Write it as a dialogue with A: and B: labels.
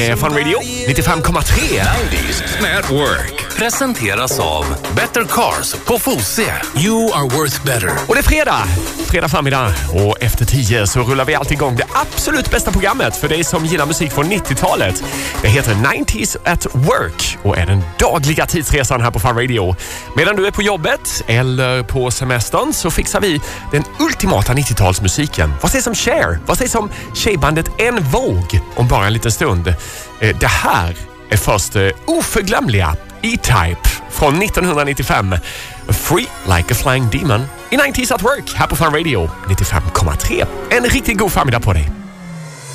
A: Fun Radio 95,3.
B: 90s Network presenteras av Better Cars på Fosie. You are worth better.
A: Och det är fredag förmiddag och efter 10 så rullar vi alltid igång det absolut bästa programmet för dig som gillar musik från 90-talet. Det heter 90s at Work och är den dagliga tidsresan här på Fun Radio. Medan du är på jobbet eller på semestern så fixar vi den ultimata 90-talsmusiken. Vad sägs om Cher? Vad sägs om tjejbandet En Vogue om bara en liten stund? Det här är först oförglömliga E-Type från 1995. Free Like a Flying Demon i 90s at Work här på Fun Radio 95,3. En riktigt god förmiddag på dig.